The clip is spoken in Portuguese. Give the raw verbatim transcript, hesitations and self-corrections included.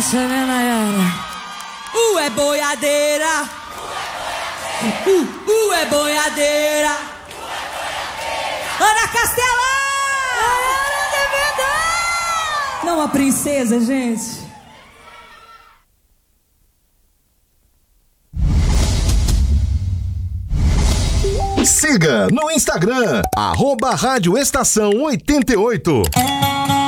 Essa, né, Nayara? Uh, é boiadeira. Uh, uh, é boiadeira. Ana Castela! Não, a princesa, gente. Siga no Instagram, arroba Rádio Estação oitenta e oito.